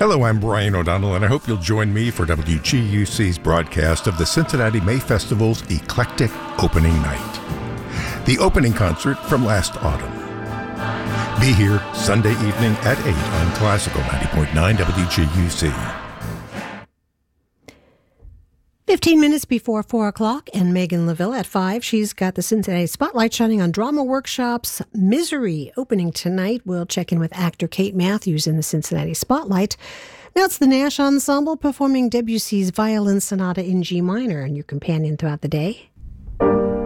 Hello, I'm Brian O'Donnell, and I hope you'll join me for WGUC's broadcast of the Cincinnati May Festival's Eclectic Opening Night, the opening concert from last autumn. Be here Sunday evening at 8 on Classical 90.9 WGUC. 15 minutes before 4 o'clock, and Megan LaVille at 5. She's got the Cincinnati Spotlight shining on Drama Workshop's Misery opening tonight. We'll check in with actor Kate Matthews in the Cincinnati Spotlight. Now it's the Nash Ensemble performing Debussy's Violin Sonata in G minor, and your companion throughout the day.